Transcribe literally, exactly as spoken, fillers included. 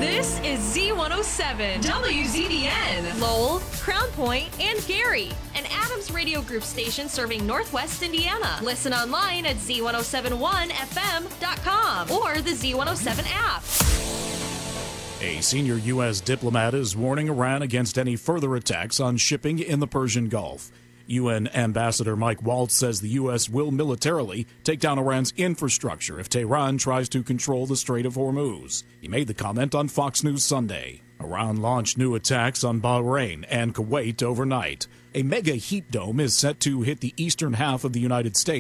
This is Z one oh seven, W Z B N, Lowell, Crown Point, and Gary, an Adams Radio Group station serving Northwest Indiana. Listen online at Z one oh seven one F M dot com or the Z one oh seven app. A senior U S diplomat is warning Iran against any further attacks on shipping in the Persian Gulf. U N Ambassador Mike Waltz says the U S will militarily take down Iran's infrastructure if Tehran tries to control the Strait of Hormuz. He made the comment on Fox News Sunday. Iran launched new attacks on Bahrain and Kuwait overnight. A mega heat dome is set to hit the eastern half of the United States